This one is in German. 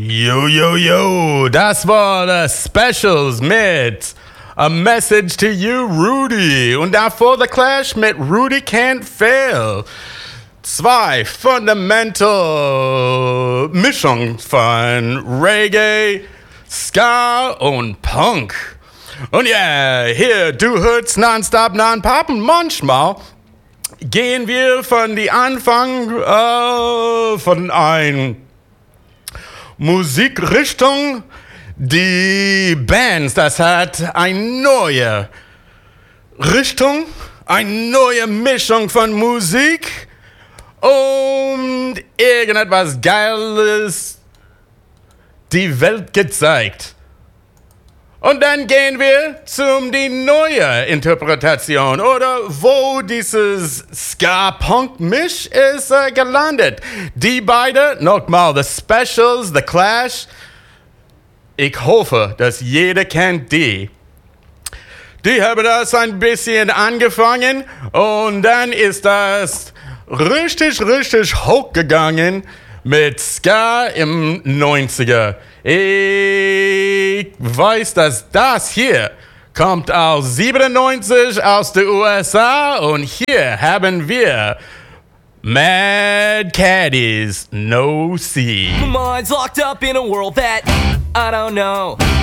Yo, yo, yo, das war das Specials mit A Message to You, Rudy. Und davor The Clash mit Rudy Can't Fail. Zwei fundamental Mischungen von Reggae, Ska und Punk. Und ja, hier, du hörst Nonstop, Non-Pop und manchmal gehen wir von die Anfang von ein Musikrichtung, die Bands, das hat eine neue Richtung, eine neue Mischung von Musik und irgendetwas Geiles die Welt gezeigt. Und dann gehen wir die neue Interpretation oder wo dieses Ska-Punk-Misch ist gelandet. Die beiden, nochmal, The Specials, The Clash. Ich hoffe, dass jeder kennt die. Die haben das ein bisschen angefangen und dann ist das richtig hochgegangen mit Ska im 90er. Ich weiß, dass das hier kommt aus 97 aus den USA und hier haben wir Mad Caddies No C. My mind's locked up in a world that I don't know.